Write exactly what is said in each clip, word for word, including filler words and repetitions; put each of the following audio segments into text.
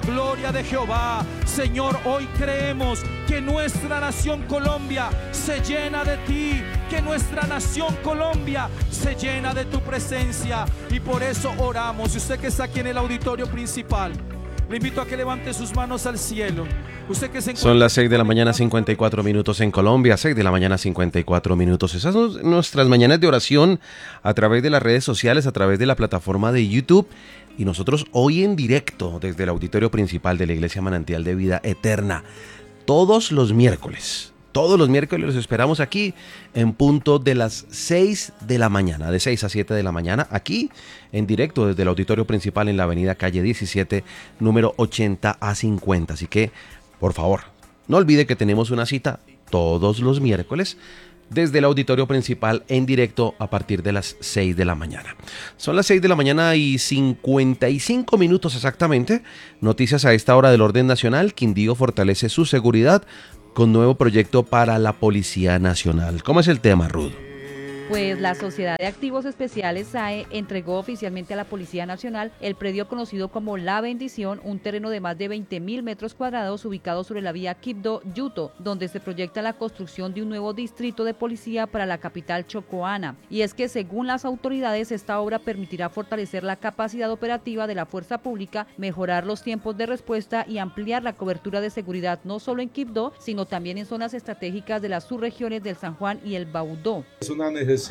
Gloria de Jehová. Señor, hoy creemos que nuestra nación Colombia se llena de ti, que nuestra nación Colombia se llena de tu presencia, y por eso oramos. Y usted que está aquí en el auditorio principal, le invito a que levante sus manos al cielo. Usted que se encuentra... Son las seis de la mañana, cincuenta y cuatro minutos en Colombia, seis de la mañana, cincuenta y cuatro minutos. Esas son nuestras mañanas de oración a través de las redes sociales, a través de la plataforma de YouTube. Y nosotros hoy en directo desde el auditorio principal de la Iglesia Manantial de Vida Eterna, todos los miércoles, todos los miércoles los esperamos aquí en punto de las seis de la mañana, de seis a siete de la mañana, aquí en directo desde el auditorio principal en la avenida calle diecisiete, número ochenta a cincuenta. Así que, por favor, no olvide que tenemos una cita todos los miércoles desde el auditorio principal en directo a partir de las seis de la mañana. Son las seis de la mañana y cincuenta y cinco minutos exactamente. Noticias a esta hora del orden nacional. Quindío fortalece su seguridad con nuevo proyecto para la Policía Nacional. ¿Cómo es el tema, Ruth? Pues la Sociedad de Activos Especiales S A E entregó oficialmente a la Policía Nacional el predio conocido como La Bendición, un terreno de más de veinte mil metros cuadrados ubicado sobre la vía Quibdó-Yuto, donde se proyecta la construcción de un nuevo distrito de policía para la capital chocoana. Y es que según las autoridades, esta obra permitirá fortalecer la capacidad operativa de la fuerza pública, mejorar los tiempos de respuesta y ampliar la cobertura de seguridad no solo en Quibdó, sino también en zonas estratégicas de las subregiones del San Juan y el Baudó. Es una necesidad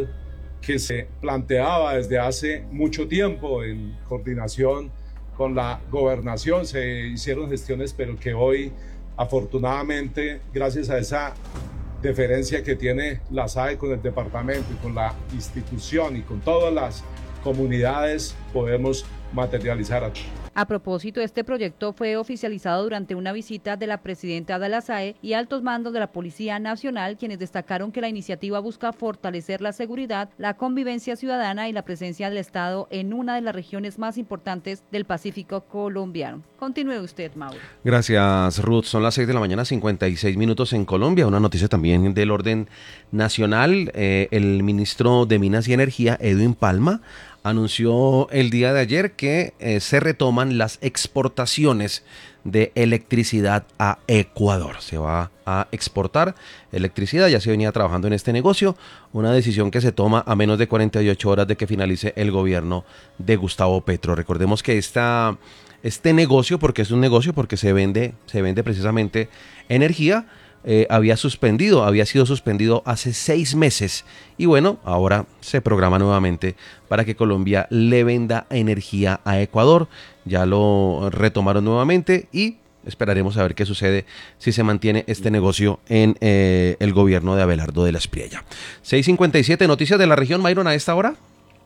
que se planteaba desde hace mucho tiempo en coordinación con la gobernación. Se hicieron gestiones, pero que hoy afortunadamente, gracias a esa deferencia que tiene la S A E con el departamento y con la institución y con todas las comunidades, podemos materializar aquí. A propósito, este proyecto fue oficializado durante una visita de la presidenta de la S A E y altos mandos de la Policía Nacional, quienes destacaron que la iniciativa busca fortalecer la seguridad, la convivencia ciudadana y la presencia del Estado en una de las regiones más importantes del Pacífico colombiano. Continúe usted, Mauro. Gracias, Ruth. Son las seis de la mañana, cincuenta y seis minutos en Colombia. Una noticia también del orden nacional. Eh, el ministro de Minas y Energía, Edwin Palma, anunció el día de ayer que eh, se retoman las exportaciones de electricidad a Ecuador. Se va a exportar electricidad, ya se venía trabajando en este negocio, una decisión que se toma a menos de cuarenta y ocho horas de que finalice el gobierno de Gustavo Petro. Recordemos que esta, este negocio, porque es un negocio, porque se vende, se vende precisamente energía, Eh, había suspendido, había sido suspendido hace seis meses y bueno, ahora se programa nuevamente para que Colombia le venda energía a Ecuador. Ya lo retomaron nuevamente y esperaremos a ver qué sucede si se mantiene este negocio en eh, el gobierno de Abelardo de la Espriella. seis cincuenta y siete, noticias de la región, Myron, a esta hora.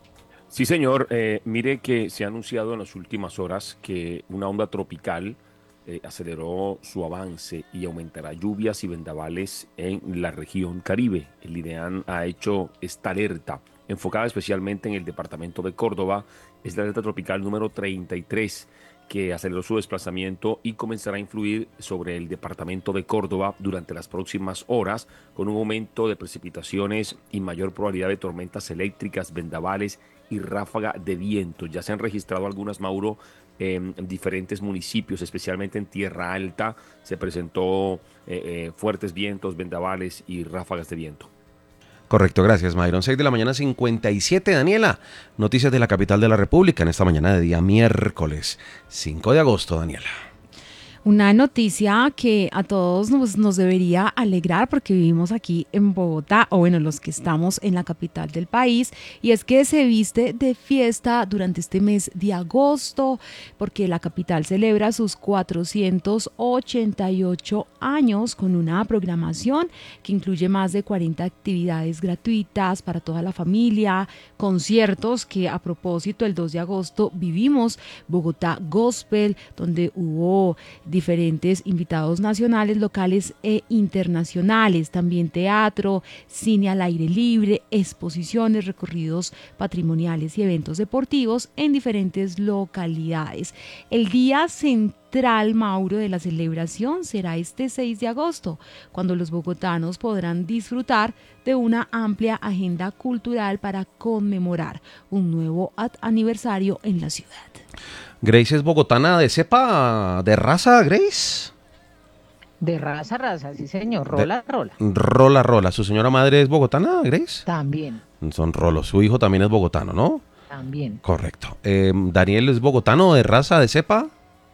Sí, señor. Eh, mire que se ha anunciado en las últimas horas que una onda tropical Eh, aceleró su avance y aumentará lluvias y vendavales en la región Caribe. El IDEAN ha hecho esta alerta, enfocada especialmente en el departamento de Córdoba. Es la alerta tropical número treinta y tres, que aceleró su desplazamiento y comenzará a influir sobre el departamento de Córdoba durante las próximas horas, con un aumento de precipitaciones y mayor probabilidad de tormentas eléctricas, vendavales y ráfaga de viento. Ya se han registrado algunas, Mauro, en diferentes municipios, especialmente en Tierra Alta. Se presentó eh, eh, fuertes vientos, vendavales y ráfagas de viento. Correcto, gracias, Myron. seis de la mañana, cincuenta y siete, Daniela. Noticias de la capital de la República en esta mañana de día miércoles cinco de agosto, Daniela. Una noticia que a todos nos, nos debería alegrar porque vivimos aquí en Bogotá, o bueno, los que estamos en la capital del país, y es que se viste de fiesta durante este mes de agosto porque la capital celebra sus cuatrocientos ochenta y ocho años con una programación que incluye más de cuarenta actividades gratuitas para toda la familia, conciertos que a propósito el dos de agosto vivimos Bogotá Gospel, donde hubo diferentes invitados nacionales, locales e internacionales, también teatro, cine al aire libre, exposiciones, recorridos patrimoniales y eventos deportivos en diferentes localidades. El día central central, Mauro, de la celebración será este seis de agosto, cuando los bogotanos podrán disfrutar de una amplia agenda cultural para conmemorar un nuevo aniversario en la ciudad. Grace es bogotana de cepa, de raza, Grace. De raza, raza, sí señor, rola, de, rola. Rola, rola. ¿Su señora madre es bogotana, Grace? También. Son rolos. Su hijo también es bogotano, ¿no? También. Correcto. Eh, ¿Daniel es bogotano de raza, de cepa?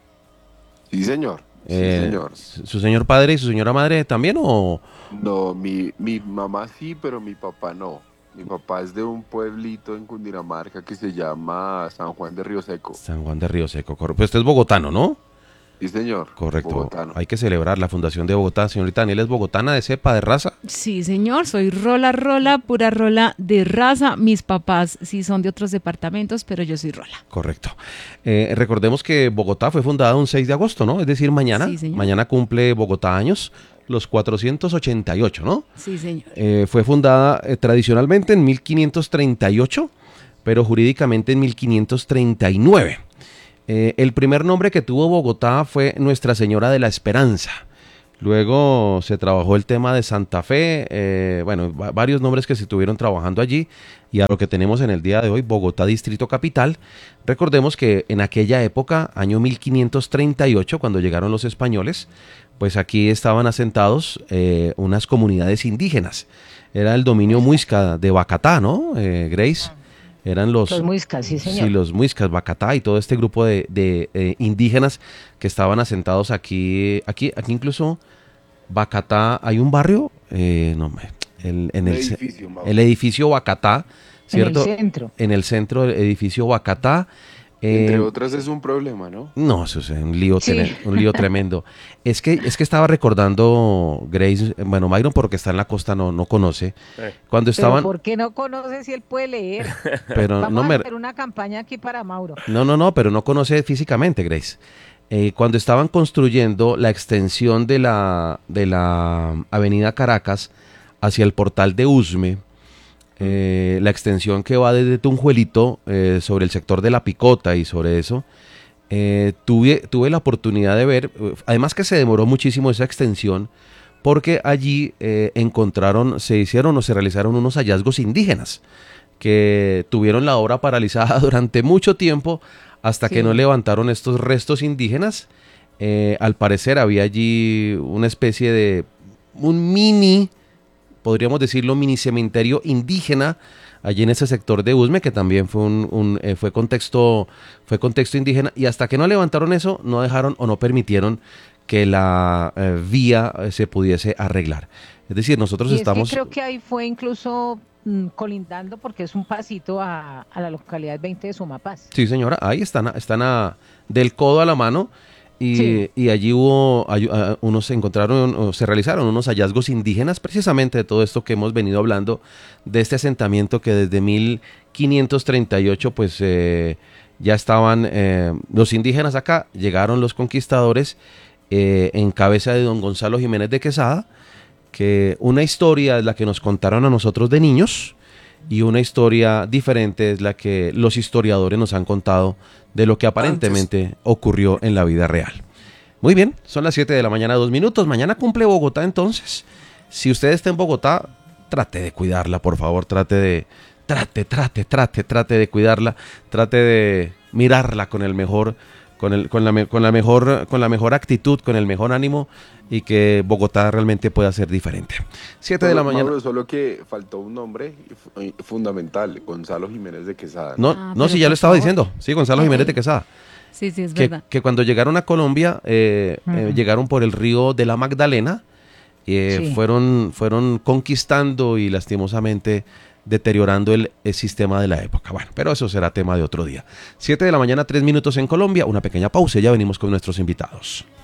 Sí, señor. Sí, Eh, señor. ¿Su señor padre y su señora madre también o...? No, mi, mi mamá sí, pero mi papá no. Mi papá es de un pueblito en Cundinamarca que se llama San Juan de Río Seco. San Juan de Río Seco. Correcto. Pues usted es bogotano, ¿no? Sí, señor. Correcto. Bogotano. Hay que celebrar la fundación de Bogotá. Señorita Daniel, ¿es bogotana de cepa, de raza? Sí, señor, soy rola, rola, pura rola de raza. Mis papás sí son de otros departamentos, pero yo soy rola. Correcto. Eh, recordemos que Bogotá fue fundada un seis de agosto, ¿no? Es decir, mañana. Sí, señor. Mañana cumple Bogotá años, los cuatrocientos ochenta y ocho, ¿no? Sí, señor. Eh, fue fundada eh, tradicionalmente en mil quinientos treinta y ocho, pero jurídicamente en mil quinientos treinta y nueve. Eh, el primer nombre que tuvo Bogotá fue Nuestra Señora de la Esperanza. Luego se trabajó el tema de Santa Fe, eh, bueno, va- varios nombres que se estuvieron trabajando allí, y a lo que tenemos en el día de hoy, Bogotá Distrito Capital. Recordemos que en aquella época, año mil quinientos treinta y ocho, cuando llegaron los españoles, pues aquí estaban asentados eh, unas comunidades indígenas. Era el dominio muisca de Bacatá, ¿no, eh, Grace? Eran los, Los muiscas, sí señor. sí, los muiscas, Bacatá y todo este grupo de, de, eh, indígenas que estaban asentados aquí, aquí, aquí incluso Bacatá, hay un barrio, eh, no, me- el, en Un el, ce- edificio, Mauro. el edificio Bacatá, ¿cierto? En el centro. En el centro del edificio Bacatá. eh, Entre otras es un problema, ¿no? no, eso es un lío, Sí. tre- un lío tremendo. Es que, es que estaba recordando Grace, eh, bueno, Myron porque está en la costa no, no conoce, Eh. cuando Pero estaban, ¿por qué no conoce si él puede leer? pero Vamos no a me, hacer una campaña aquí para Mauro. no, no, no, pero no conoce físicamente, Grace. Eh, cuando estaban construyendo la extensión de la, de la avenida Caracas hacia el portal de Usme, eh, la extensión que va desde Tunjuelito eh, sobre el sector de La Picota y sobre eso, eh, tuve, tuve la oportunidad de ver, eh, además que se demoró muchísimo esa extensión, porque allí eh, encontraron, se hicieron o se realizaron unos hallazgos indígenas que tuvieron la obra paralizada durante mucho tiempo hasta Sí. que no levantaron estos restos indígenas. Eh, al parecer había allí una especie de un mini, podríamos decirlo, mini cementerio indígena allí en ese sector de Usme, que también fue un, un, eh, fue contexto fue contexto indígena, y hasta que no levantaron eso no dejaron o no permitieron que la eh, vía eh, se pudiese arreglar. Es decir, nosotros Y es estamos... que creo que ahí fue incluso mm, colindando porque es un pasito a, a la localidad veinte de Sumapaz. Sí, señora, ahí están, a- están a- del codo a la mano, y, Sí. y allí hubo, hay- a- unos se encontraron, o se realizaron unos hallazgos indígenas precisamente de todo esto que hemos venido hablando, de este asentamiento que desde mil quinientos treinta y ocho pues eh, ya estaban eh, los indígenas acá, llegaron los conquistadores eh, en cabeza de don Gonzalo Jiménez de Quesada, que una historia es la que nos contaron a nosotros de niños, y una historia diferente es la que los historiadores nos han contado de lo que aparentemente ocurrió en la vida real. Muy bien, son las siete de la mañana, dos minutos. Mañana cumple Bogotá, entonces. Si usted está en Bogotá, trate de cuidarla, por favor. Trate de, trate, trate, trate, trate de cuidarla. Trate de mirarla con el mejor, con el, con la, me- con la mejor, con la mejor actitud, con el mejor ánimo, y que Bogotá realmente pueda ser diferente. siete de la Solo, mañana. Mauro, solo que faltó un nombre fu- eh, fundamental, Gonzalo Jiménez de Quesada. No, Ah, no, pero si ya por lo estaba favor. diciendo. Sí, Gonzalo Jiménez de Quesada. Sí, sí, es que, verdad. que cuando llegaron a Colombia, eh, eh, Ujú. llegaron por el río de la Magdalena, eh, Sí. fueron, fueron conquistando y lastimosamente deteriorando el, el sistema de la época. Bueno, pero eso será tema de otro día. siete de la mañana, tres minutos en Colombia, una pequeña pausa y ya venimos con nuestros invitados.